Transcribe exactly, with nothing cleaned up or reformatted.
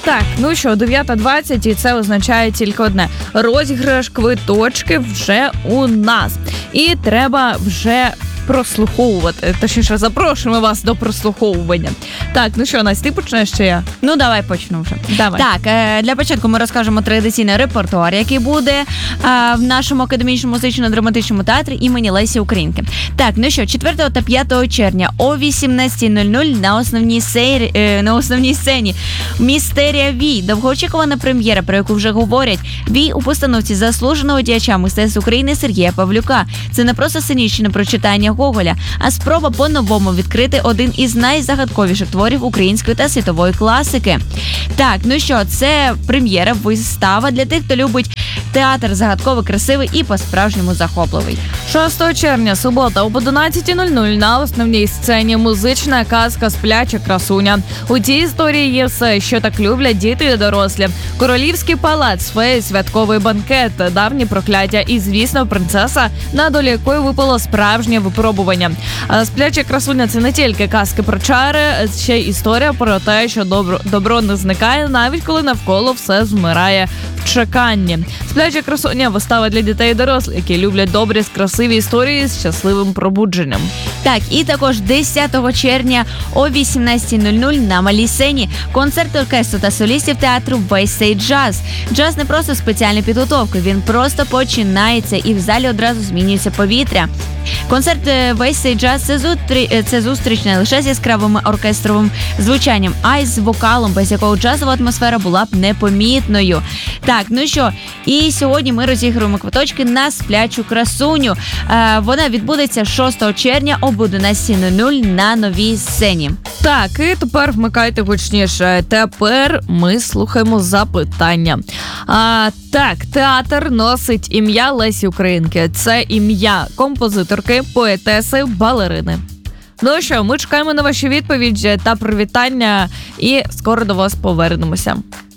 Так, ну що, дев'ята двадцять, і це означає тільки одне. Розіграш квиточки вже у нас. І треба вже прослуховувати. Точніше, запрошуємо вас до прослуховування. Так, ну що, Настя, ти почнеш чи я? Ну, давай почну вже. Давай. Так, е, для початку ми розкажемо традиційний репертуар, який буде е, в нашому академічному музично-драматичному театрі імені Лесі Українки. Так, ну що, четвертого та п'ятого червня о вісімнадцятій нуль нуль на основній, сері, е, на основній сцені «Містерія Вій». Довгоочікувана прем'єра, про яку вже говорять. Вій у постановці заслуженого діяча мистецтв України Сергія Павлюка. Це не просто сценічне прочитання Гоголя, а спроба по-новому відкрити один із найзагадковіших творів української та світової класики. Так, ну що, це прем'єра, вистава для тих, хто любить театр загадковий, красивий і по-справжньому захопливий. шостого червня, субота, об одинадцятій нуль нуль на основній сцені музична казка «Спляча красуня». У цій історії є все, що так люблять діти і дорослі. Королівський палац, феї, святковий банкет, давні прокляття і, звісно, принцеса, на долю якої випало справжнє випробування. А «Спляча красуня» – це не тільки казки про чари, ще й історія про те, що добро, добро не зникає, навіть коли навколо все змирає в чеканні. «Спляча красуня» – вистава для дітей і дорослих, які люблять добрі, красиві історії з щасливим пробудженням. Так, і також десятого червня о вісімнадцятій нуль нуль на малій сцені концерт оркестру та солістів театру «Весь цей джаз». Джаз не просто спеціальна підготовка, він просто починається і в залі одразу змінюється повітря. Концерт «Весь цей джаз» – це, зутри... це зустріч не лише з яскравим оркестровим звучанням, а й з вокалом, без якого джазова атмосфера була б непомітною. Так, ну що, і сьогодні ми розігруємо квиточки на «Сплячу красуню». Е, вона відбудеться шостого червня об одинадцятій нуль нуль на новій сцені. Так, і тепер вмикайте гучніше. Тепер ми слухаємо запитання. А, так, театр носить ім'я Лесі Українки. Це ім'я композиторки, поетеси, балерини. Ну що, ми чекаємо на ваші відповіді та привітання і скоро до вас повернемося.